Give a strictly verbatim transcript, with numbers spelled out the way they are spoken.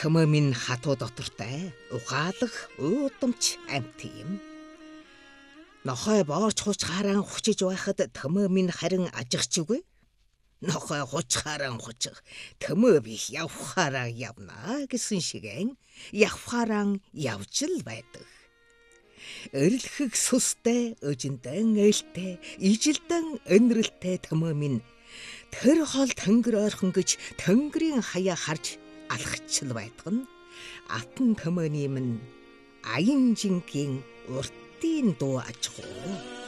Төмөө минь хатуу дотортой угаалах уудамч амьт юм. Нохой боорч хучхааран хучиж байхад төмөө минь харин ажигчгүй. Нохой хучхааран хучих төмөө би явхаараа явна гэсэн шигэн явхаараа явж л байдаг. Өрлөхөг сүстэй, өжиндэн ээлтэй, ижилдэн өнрөлтэй төмөө минь тэр хол тэнгэр ойрхон гэж тэнгэрийн хаяа харж алхачл байдаг нь атан төмөөний минь аян жингийн уртын дуу аж хуу.